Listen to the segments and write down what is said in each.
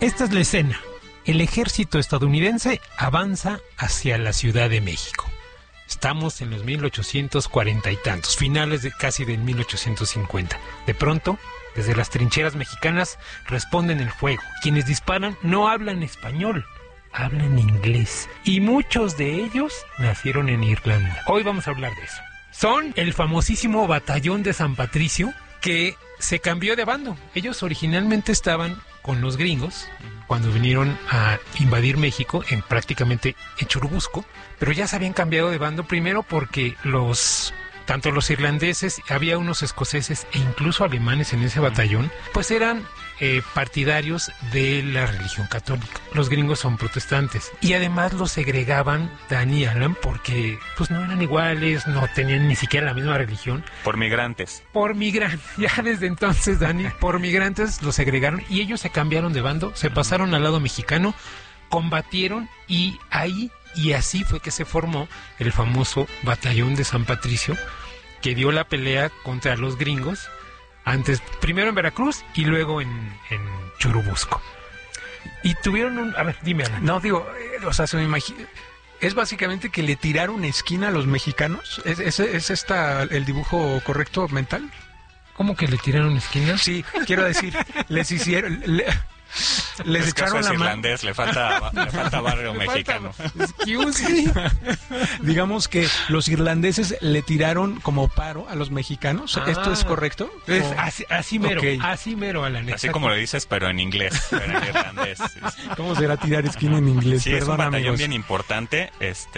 Esta es la escena. El ejército estadounidense avanza hacia la Ciudad de México. Estamos en los 1840 y tantos, finales de casi del 1850. De pronto, desde las trincheras mexicanas responden el fuego. Quienes disparan no hablan español, hablan inglés. Y muchos de ellos nacieron en Irlanda. Hoy vamos a hablar de eso. Son el famosísimo Batallón de San Patricio, que se cambió de bando. Ellos originalmente estaban con los gringos cuando vinieron a invadir México, prácticamente en Churubusco, pero ya se habían cambiado de bando, primero porque tanto los irlandeses, había unos escoceses e incluso alemanes en ese batallón, pues eran partidarios de la religión católica. Los gringos son protestantes. Y además los segregaban, Dani y Alan, porque pues no eran iguales, no tenían ni siquiera la misma religión. Por migrantes. Ya desde entonces, Dani, por migrantes los segregaron y ellos se cambiaron de bando, se pasaron al lado mexicano, combatieron y así fue que se formó el famoso Batallón de San Patricio, que dio la pelea contra los gringos, primero en Veracruz y luego en Churubusco. Y tuvieron a ver, dime, Alan. No, digo, se me imagina... Es básicamente que le tiraron esquina a los mexicanos. ¿Es el dibujo correcto mental? ¿Cómo que le tiraron esquina? Sí, quiero decir, les hicieron... Les echaron la mano. Irlandés, le falta barrio mexicano. Excuse me. Digamos que los irlandeses le tiraron como paro a los mexicanos. ¿Esto es correcto? Así mero, okay. Así mero, Alan. Así como lo dices, pero en inglés, pero en irlandés. ¿Cómo será tirar esquina en inglés? Sí, Perdón, es un batallón amigos. bien importante.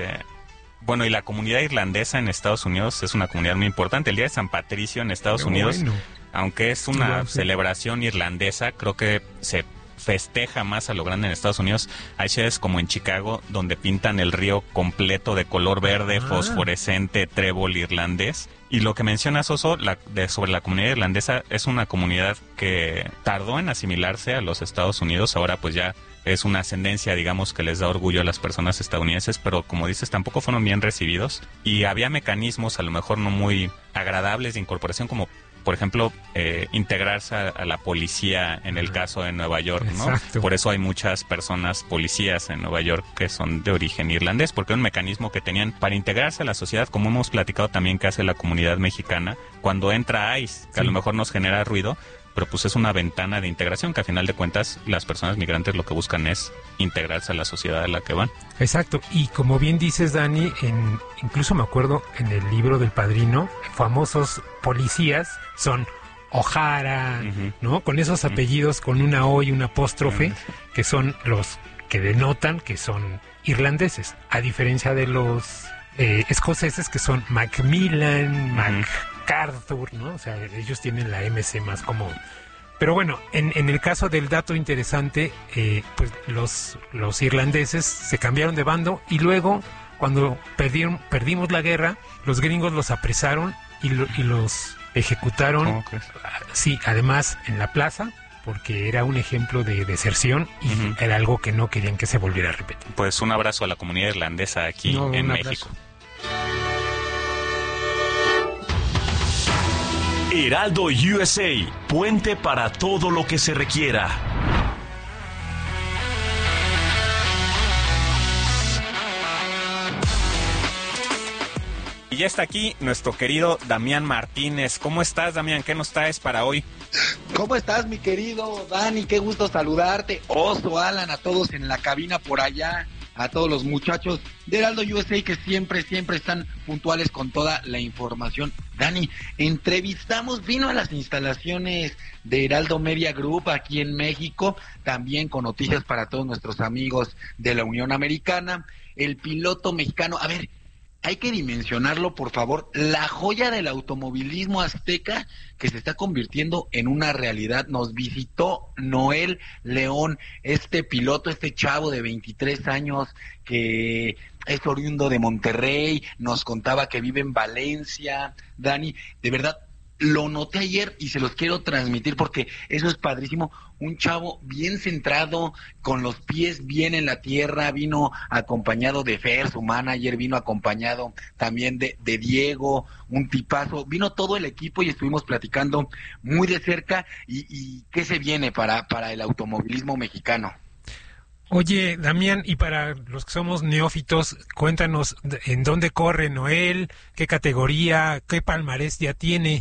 Bueno, y la comunidad irlandesa en Estados Unidos es una comunidad muy importante. El Día de San Patricio en Estados Unidos, aunque es una celebración irlandesa, creo que se festeja más a lo grande en Estados Unidos. Hay ciudades como en Chicago donde pintan el río completo de color verde, fosforescente, trébol irlandés. Y lo que mencionas, Oso, sobre la comunidad irlandesa, es una comunidad que tardó en asimilarse a los Estados Unidos. Ahora pues ya es una ascendencia, digamos, que les da orgullo a las personas estadounidenses, pero como dices, tampoco fueron bien recibidos. Y había mecanismos a lo mejor no muy agradables de incorporación, como por ejemplo, integrarse a la policía en el caso de Nueva York, ¿no? Exacto. Por eso hay muchas personas policías en Nueva York que son de origen irlandés, porque es un mecanismo que tenían para integrarse a la sociedad, como hemos platicado también que hace la comunidad mexicana, cuando entra ICE, que a lo mejor nos genera ruido, pero pues es una ventana de integración que a final de cuentas las personas migrantes lo que buscan es integrarse a la sociedad a la que van. Exacto, y como bien dices, Dani, incluso me acuerdo en el libro del Padrino, famosos policías son O'Hara, ¿no? Con esos apellidos, con una O y un apóstrofe, que son los que denotan que son irlandeses, a diferencia de los escoceses, que son Macmillan, MacArthur, ¿no? O sea, ellos tienen la MC más común. Pero bueno, en el caso del dato interesante, pues los irlandeses se cambiaron de bando y luego, cuando perdimos la guerra, los gringos los apresaron y los ejecutaron. Sí, además en la plaza, porque era un ejemplo de deserción y era algo que no querían que se volviera a repetir. Pues un abrazo a la comunidad irlandesa aquí en México. Heraldo USA, puente para todo lo que se requiera. Y ya está aquí nuestro querido Damián Martínez. ¿Cómo estás, Damián? ¿Qué nos traes para hoy? ¿Cómo estás, mi querido Dani? Qué gusto saludarte. Oso, Alan, a todos en la cabina por allá, a todos los muchachos de Heraldo USA que siempre están puntuales con toda la información. Dani, vino a las instalaciones de Heraldo Media Group aquí en México, también con noticias para todos nuestros amigos de la Unión Americana, el piloto mexicano. A ver, hay que dimensionarlo, por favor, la joya del automovilismo azteca que se está convirtiendo en una realidad. Nos visitó Noel León, este piloto, este chavo de 23 años que es oriundo de Monterrey, nos contaba que vive en Valencia. Dani, de verdad, lo noté ayer y se los quiero transmitir porque eso es padrísimo. Un chavo bien centrado, con los pies bien en la tierra, vino acompañado de Fer, su manager, vino acompañado también de Diego, un tipazo, vino todo el equipo y estuvimos platicando muy de cerca y qué se viene para el automovilismo mexicano. Oye, Damián, y para los que somos neófitos, cuéntanos en dónde corre Noel, qué categoría, qué palmarés ya tiene.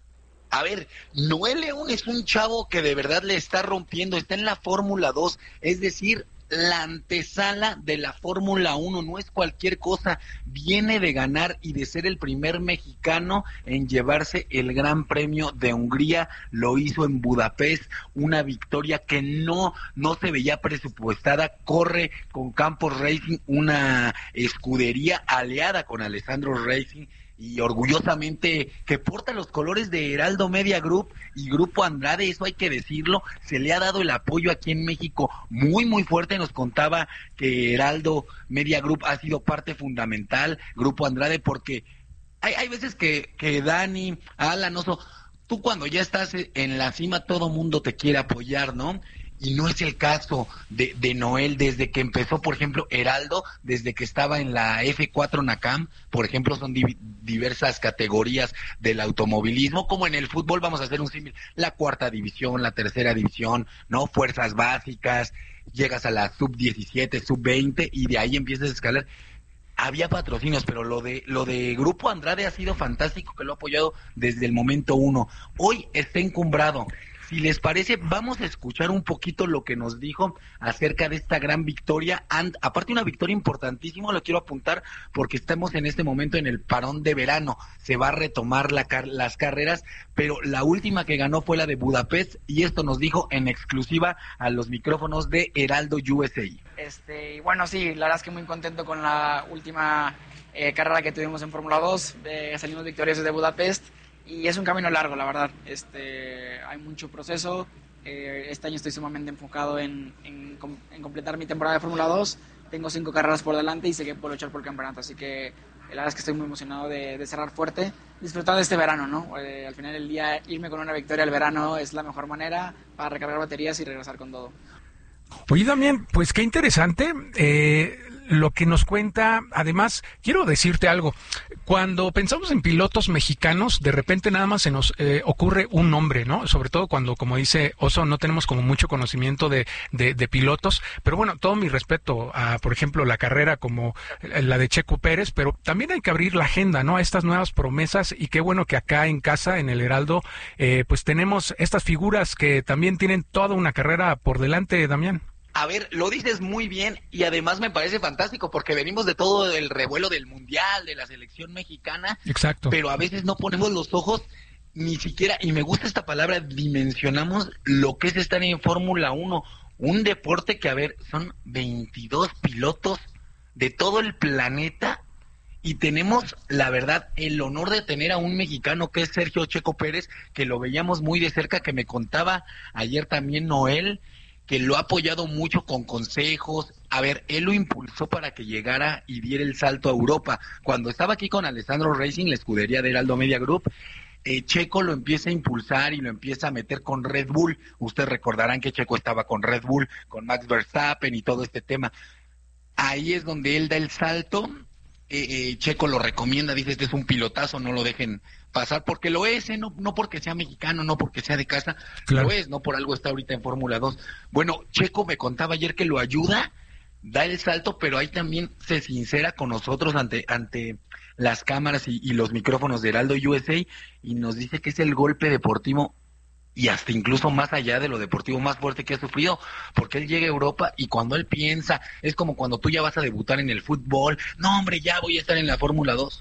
A ver, Noel León es un chavo que de verdad le está rompiendo, está en la Fórmula 2, es decir, la antesala de la Fórmula 1, no es cualquier cosa, viene de ganar y de ser el primer mexicano en llevarse el Gran Premio de Hungría, lo hizo en Budapest, una victoria que no se veía presupuestada, corre con Campos Racing, una escudería aliada con Alessandro Racing, y orgullosamente que porta los colores de Heraldo Media Group y Grupo Andrade, eso hay que decirlo, se le ha dado el apoyo aquí en México muy muy fuerte, nos contaba que Heraldo Media Group ha sido parte fundamental, Grupo Andrade, porque hay veces que Dani, Alan, Oso, tú cuando ya estás en la cima todo mundo te quiere apoyar, ¿no? Y no es el caso de Noel, desde que empezó, por ejemplo, Heraldo, desde que estaba en la F4 NACAM, por ejemplo, son diversas categorías del automovilismo, como en el fútbol, vamos a hacer un símil, la 4ª división, la 3ª división, ¿no? Fuerzas básicas, llegas a la sub-17, sub-20, y de ahí empiezas a escalar. Había patrocinios, pero lo de Grupo Andrade ha sido fantástico, que lo ha apoyado desde el momento 1. Hoy está encumbrado. Si les parece, vamos a escuchar un poquito lo que nos dijo acerca de esta gran victoria. Aparte, una victoria importantísima, lo quiero apuntar porque estamos en este momento en el parón de verano. Se va a retomar las carreras, pero la última que ganó fue la de Budapest y esto nos dijo en exclusiva a los micrófonos de Heraldo USA. Y bueno, sí, la verdad es que muy contento con la última carrera que tuvimos en Fórmula 2. Salimos victoriosos de Budapest. Y es un camino largo, la verdad. Hay mucho proceso. Este año estoy sumamente enfocado en completar mi temporada de Fórmula 2. Tengo 5 carreras por delante y sé que puedo luchar por el campeonato. Así que la verdad es que estoy muy emocionado de cerrar fuerte, disfrutar de este verano, ¿no? Al final del día, irme con una victoria al verano es la mejor manera para recargar baterías y regresar con todo. Oye, Damián, pues qué interesante lo que nos cuenta. Además, quiero decirte algo. Cuando pensamos en pilotos mexicanos, de repente nada más se nos ocurre un nombre, ¿no? Sobre todo cuando, como dice Oso, no tenemos como mucho conocimiento de pilotos. Pero bueno, todo mi respeto a, por ejemplo, la carrera como la de Checo Pérez, pero también hay que abrir la agenda, ¿no? A estas nuevas promesas, y qué bueno que acá en casa, en el Heraldo, pues tenemos estas figuras que también tienen toda una carrera por delante, Damián. A ver, lo dices muy bien y además me parece fantástico porque venimos de todo el revuelo del Mundial, de la selección mexicana. Exacto. Pero a veces no ponemos los ojos ni siquiera, y me gusta esta palabra, dimensionamos lo que es estar en Fórmula 1, un deporte que, a ver, son 22 pilotos de todo el planeta y tenemos, la verdad, el honor de tener a un mexicano que es Sergio Checo Pérez, que lo veíamos muy de cerca, que me contaba ayer también Noel, que lo ha apoyado mucho con consejos. A ver, él lo impulsó para que llegara y diera el salto a Europa. Cuando estaba aquí con Alessandro Racing, la escudería de Heraldo Media Group, Checo lo empieza a impulsar y lo empieza a meter con Red Bull. Ustedes recordarán que Checo estaba con Red Bull, con Max Verstappen y todo este tema. Ahí es donde él da el salto. Checo lo recomienda, dice, este es un pilotazo, no lo dejen pasar, porque lo es, no porque sea mexicano, no porque sea de casa, claro. Lo es, no por algo está ahorita en Fórmula 2. Bueno, Checo me contaba ayer que lo ayuda, da el salto, pero ahí también se sincera con nosotros ante las cámaras y los micrófonos de Heraldo USA, y nos dice que es el golpe deportivo y hasta incluso más allá de lo deportivo más fuerte que ha sufrido, porque él llega a Europa y cuando él piensa, es como cuando tú ya vas a debutar en el fútbol, no hombre, ya voy a estar en la Fórmula 2.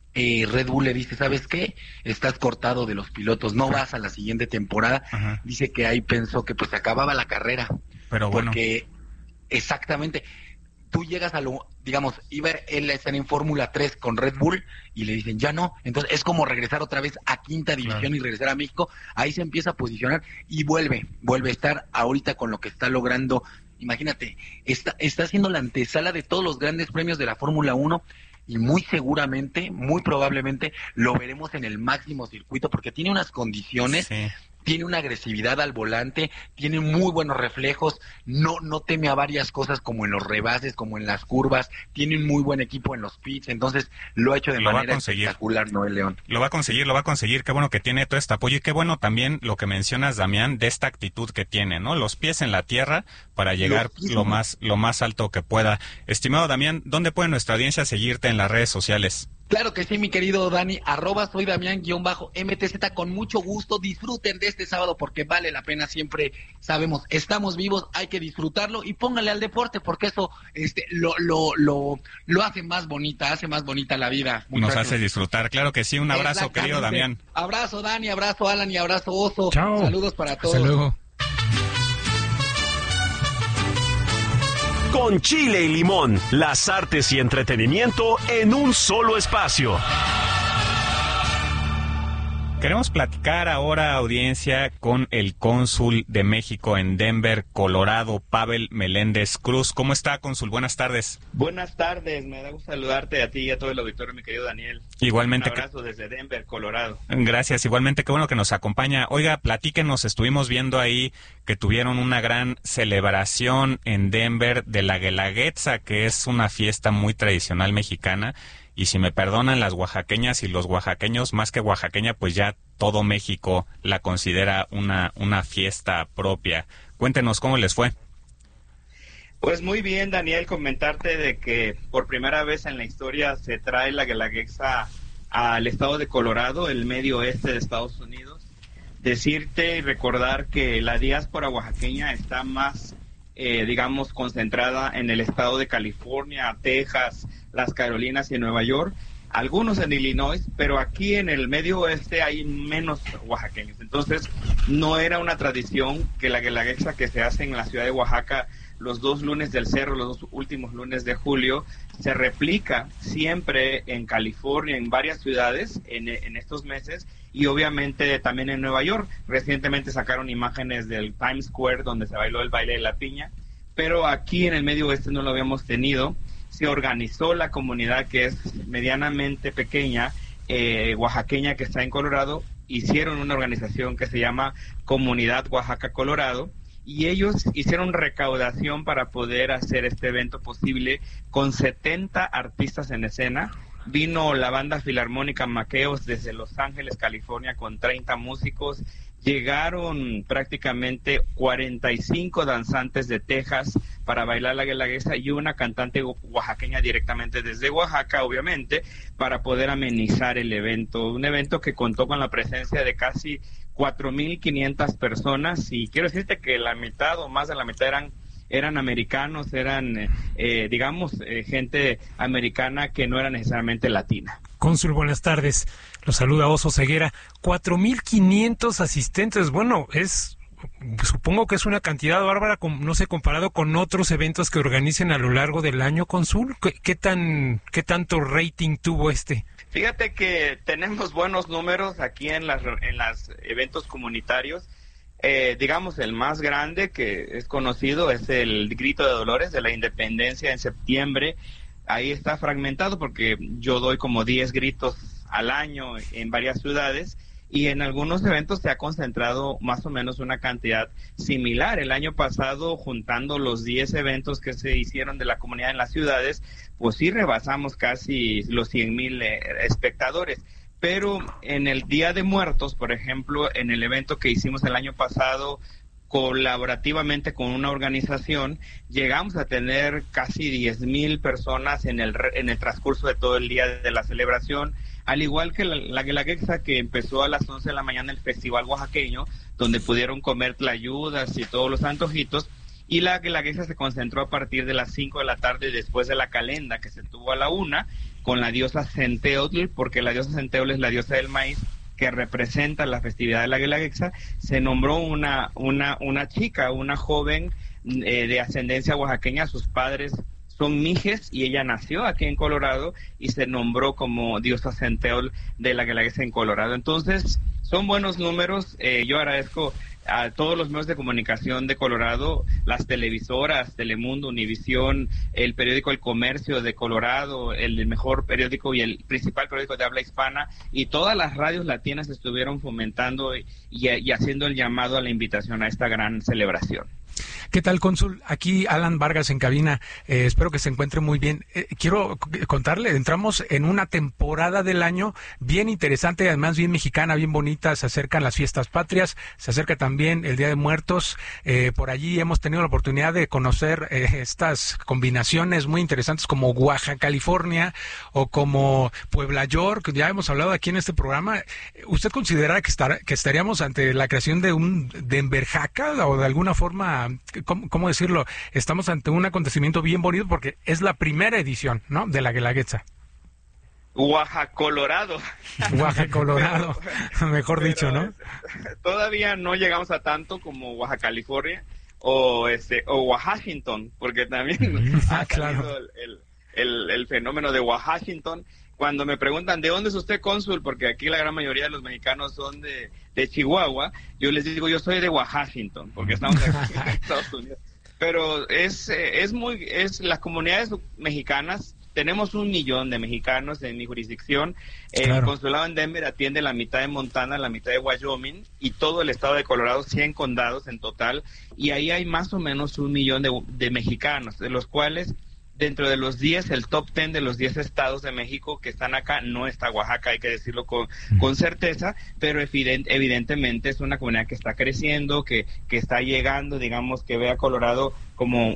Red Bull le dice, ¿sabes qué? Estás cortado de los pilotos, no vas a la siguiente temporada. Ajá. Dice que ahí pensó que pues se acababa la carrera. Pero bueno. Porque exactamente, tú llegas a lo, digamos, él está en Fórmula 3 con Red Bull y le dicen, ya no. Entonces es como regresar otra vez a quinta división, claro, y regresar a México. Ahí se empieza a posicionar y vuelve a estar ahorita con lo que está logrando. Imagínate, está haciendo la antesala de todos los grandes premios de la Fórmula 1. y muy seguramente, muy probablemente lo veremos en el máximo circuito porque tiene unas condiciones, tiene una agresividad al volante, tiene muy buenos reflejos, no teme a varias cosas como en los rebases, como en las curvas, tiene un muy buen equipo en los pits, entonces lo ha hecho de manera espectacular Noel León. Lo va a conseguir, qué bueno que tiene todo este apoyo y qué bueno también lo que mencionas, Damián, de esta actitud que tiene, ¿no? Los pies en la tierra para llegar lo más alto que pueda. Estimado Damián, ¿dónde puede nuestra audiencia seguirte en las redes sociales? Claro que sí, mi querido Dani, @soy Damián_MTZ, con mucho gusto, disfruten de este sábado porque vale la pena, siempre sabemos, estamos vivos, hay que disfrutarlo y póngale al deporte porque eso lo hace más bonita, la vida. Nos hace disfrutar, claro que sí, un abrazo querido Damián. Abrazo Dani, abrazo Alan y abrazo Oso. Chao. Saludos para todos. Hasta luego. Con chile y limón, las artes y entretenimiento en un solo espacio. Queremos platicar ahora, audiencia, con el cónsul de México en Denver, Colorado, Pavel Meléndez Cruz. ¿Cómo está, cónsul? Buenas tardes. Buenas tardes, me da gusto saludarte a ti y a todo el auditorio, mi querido Daniel. Igualmente. Un abrazo desde Denver, Colorado. Gracias, igualmente, qué bueno que nos acompaña. Oiga, platíquenos, estuvimos viendo ahí que tuvieron una gran celebración en Denver de la Guelaguetza, que es una fiesta muy tradicional mexicana. Y si me perdonan las oaxaqueñas y los oaxaqueños, más que oaxaqueña, pues ya todo México la considera una fiesta propia. Cuéntenos cómo les fue. Pues muy bien, Daniel, comentarte de que por primera vez en la historia se trae la Guelaguetza al estado de Colorado, el medio oeste de Estados Unidos. Decirte y recordar que la diáspora oaxaqueña está más, concentrada en el estado de California, Texas, las Carolinas y Nueva York, algunos en Illinois, pero aquí en el medio oeste hay menos oaxaqueños. Entonces, no era una tradición que la Guelaguetza que se hace en la ciudad de Oaxaca los 2 lunes del cerro, los 2 últimos lunes de julio, se replica siempre en California, en varias ciudades en estos meses, y obviamente también en Nueva York. Recientemente sacaron imágenes del Times Square donde se bailó el baile de la piña, pero aquí en el medio oeste no lo habíamos tenido. Se organizó la comunidad que es medianamente pequeña, oaxaqueña, que está en Colorado. Hicieron una organización que se llama Comunidad Oaxaca Colorado, y ellos hicieron recaudación para poder hacer este evento posible con 70 artistas en escena. Vino la banda filarmónica Maqueos desde Los Ángeles, California, con 30 músicos. Llegaron prácticamente 45 danzantes de Texas para bailar la Guelaguetza y una cantante oaxaqueña directamente desde Oaxaca, obviamente, para poder amenizar el evento. Un evento que contó con la presencia de casi 4,500 personas, y quiero decirte que la mitad o más de la mitad eran americanos, eran, gente americana que no era necesariamente latina. Cónsul, buenas tardes. Los saluda Oso Ceguera. 4,500 asistentes. Bueno, supongo que es una cantidad bárbara, no sé, comparado con otros eventos que organicen a lo largo del año, cónsul. ¿Qué tanto rating tuvo este? Fíjate que tenemos buenos números aquí en las eventos comunitarios. El más grande que es conocido es el Grito de Dolores de la Independencia en septiembre. Ahí está fragmentado porque yo doy como 10 gritos al año en varias ciudades, y en algunos eventos se ha concentrado más o menos una cantidad similar. El año pasado, juntando los 10 eventos que se hicieron de la comunidad en las ciudades, pues sí rebasamos casi los 100,000 espectadores. Pero en el Día de Muertos, por ejemplo, en el evento que hicimos el año pasado, colaborativamente con una organización, llegamos a tener casi 10,000 personas en el transcurso de todo el día de la celebración, al igual que la Guelaguetza, que empezó a las 11 de la mañana, el festival oaxaqueño, donde pudieron comer tlayudas y todos los antojitos, y la Guelaguetza se concentró a partir de las 5 de la tarde, después de la calenda que se tuvo a la 1, con la diosa Centeotl, porque la diosa Centeotl es la diosa del maíz, que representa la festividad de la Guelaguetza. Se nombró una chica, una joven de ascendencia oaxaqueña. Sus padres son mijes y ella nació aquí en Colorado y se nombró como diosa Centeotl de la Guelaguetza en Colorado. Entonces, son buenos números. Yo agradezco a todos los medios de comunicación de Colorado, las televisoras, Telemundo, Univisión, el periódico El Comercio de Colorado, el mejor periódico y el principal periódico de habla hispana, y todas las radios latinas estuvieron fomentando y haciendo el llamado a la invitación a esta gran celebración. ¿Qué tal, cónsul? Aquí Alan Vargas en cabina. Espero que se encuentre muy bien. Quiero contarle, entramos en una temporada del año bien interesante, además bien mexicana, bien bonita. Se acercan las fiestas patrias, se acerca también el Día de Muertos. Por allí hemos tenido la oportunidad de conocer estas combinaciones muy interesantes como Oaxaca, California, o como Puebla York. Ya hemos hablado aquí en este programa. ¿Usted considera que estaríamos ante la creación de un Denver Jaca o de alguna forma... ¿Cómo decirlo? Estamos ante un acontecimiento bien bonito porque es la primera edición, ¿no?, de la Guelaguetza. Oaxaca, Colorado. Oaxaca, Colorado, mejor dicho, ¿no? Todavía no llegamos a tanto como Oaxaca, California o Washington, porque también ha salido el fenómeno de Washington. Cuando me preguntan, ¿de dónde es usted, cónsul? Porque aquí la gran mayoría de los mexicanos son de Chihuahua, yo les digo, yo soy de Washington, porque estamos aquí en Estados Unidos. Pero las comunidades mexicanas, tenemos 1 millón de mexicanos en mi jurisdicción. Claro. El consulado en Denver atiende la mitad de Montana, la mitad de Wyoming y todo el estado de Colorado, 100 condados en total. Y ahí hay más o menos 1 millón de mexicanos, de los cuales... Dentro de los 10, el top 10 de los 10 estados de México que están acá, no está Oaxaca, hay que decirlo con certeza, pero evidentemente es una comunidad que está creciendo, que está llegando, digamos, que ve a Colorado como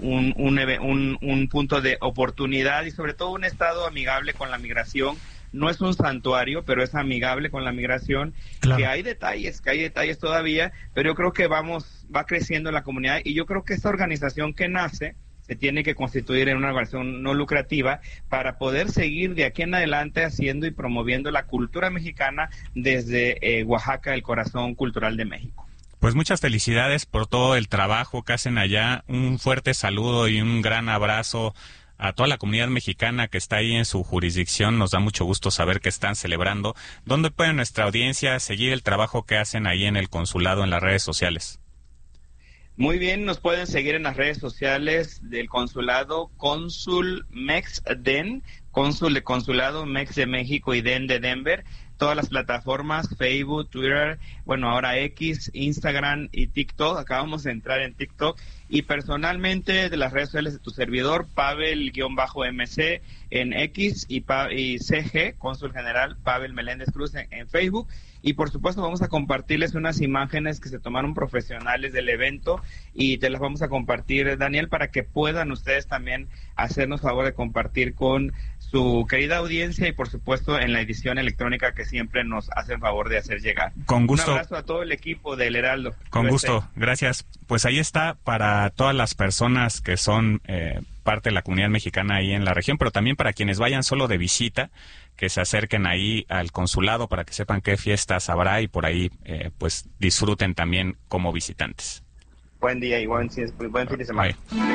un punto de oportunidad y sobre todo un estado amigable con la migración. No es un santuario, pero es amigable con la migración. Claro. Que hay detalles todavía, pero yo creo que va creciendo la comunidad y yo creo que esta organización que nace se tiene que constituir en una organización no lucrativa para poder seguir de aquí en adelante haciendo y promoviendo la cultura mexicana desde Oaxaca, el corazón cultural de México. Pues muchas felicidades por todo el trabajo que hacen allá. Un fuerte saludo y un gran abrazo a toda la comunidad mexicana que está ahí en su jurisdicción. Nos da mucho gusto saber que están celebrando. ¿Dónde puede nuestra audiencia seguir el trabajo que hacen ahí en el consulado en las redes sociales? Muy bien, nos pueden seguir en las redes sociales del consulado, Cónsul Mex Den, cónsul de consulado, Mex de México y Den de Denver. Todas las plataformas, Facebook, Twitter, bueno, ahora X, Instagram y TikTok. Acabamos de entrar en TikTok. Y personalmente de las redes sociales de tu servidor, Pavel-MC en X y CG, Cónsul General Pavel Meléndez Cruz en Facebook. Y por supuesto vamos a compartirles unas imágenes que se tomaron profesionales del evento y te las vamos a compartir, Daniel, para que puedan ustedes también hacernos favor de compartir con su querida audiencia y por supuesto en la edición electrónica que siempre nos hacen favor de hacer llegar. Con gusto. Un abrazo a todo el equipo del Heraldo. Con gusto, gracias. Pues ahí está para todas las personas que son parte de la comunidad mexicana ahí en la región, pero también para quienes vayan solo de visita, que se acerquen ahí al consulado para que sepan qué fiestas habrá y por ahí pues disfruten también como visitantes. Buen día y buen fin de semana. Bye.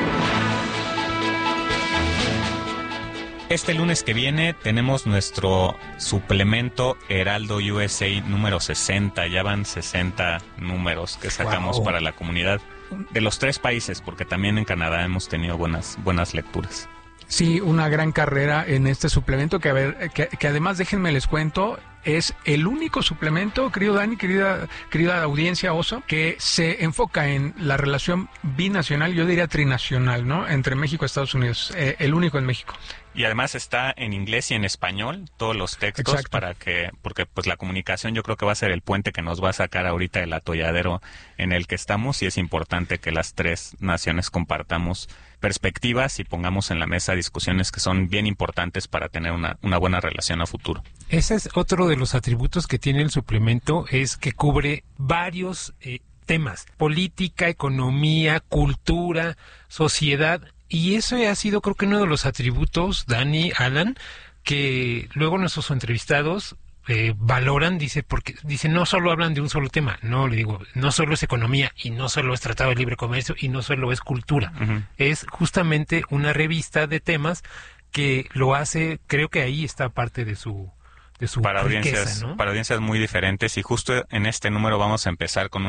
Este lunes que viene tenemos nuestro suplemento Heraldo USA número 60. Ya van 60 números que sacamos para la comunidad de los 3 países, porque también en Canadá hemos tenido buenas lecturas. Sí, una gran carrera en este suplemento que además, déjenme les cuento, es el único suplemento, querido Dani, querida audiencia Oso, que se enfoca en la relación binacional, yo diría trinacional, ¿no?, entre México y Estados Unidos, el único en México. Y además está en inglés y en español, todos los textos. Exacto. Porque pues la comunicación yo creo que va a ser el puente que nos va a sacar ahorita del atolladero en el que estamos, y es importante que las 3 naciones compartamos perspectivas y pongamos en la mesa discusiones que son bien importantes para tener una buena relación a futuro. Ese es otro de los atributos que tiene el suplemento, es que cubre varios temas: política, economía, cultura, sociedad. Y eso ha sido, creo que uno de los atributos, Dani, Alan, que luego nuestros entrevistados valoran, porque no solo hablan de un solo tema, no, le digo, no solo es economía y no solo es tratado de libre comercio y no solo es cultura, es justamente una revista de temas que lo hace, creo que ahí está parte de su para riqueza, audiencias, ¿no? Para audiencias muy diferentes, y justo en este número vamos a empezar con